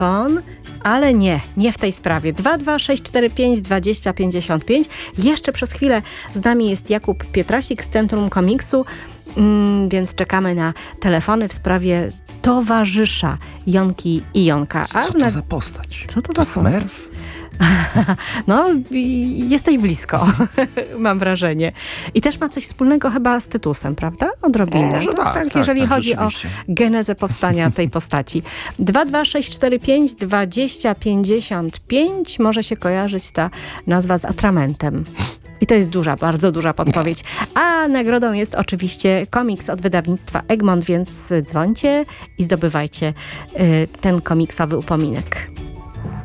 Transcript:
Ale nie w tej sprawie. 22645 2055. Jeszcze przez chwilę z nami jest Jakub Pietrasik z Centrum Komiksu, więc czekamy na telefony w sprawie towarzysza Jonki i Jonka. Co to za postać? Co to To za postać? Smurf? No, jesteś blisko, mam wrażenie. I też ma coś wspólnego chyba z Tytusem, prawda? Odrobinę. Może tak, jeżeli chodzi o rzeczywiście. genezę powstania tej postaci. 22645 2055 może się kojarzyć ta nazwa z atramentem. I to jest bardzo duża podpowiedź. A nagrodą jest oczywiście komiks od wydawnictwa Egmont, więc dzwońcie i zdobywajcie ten komiksowy upominek.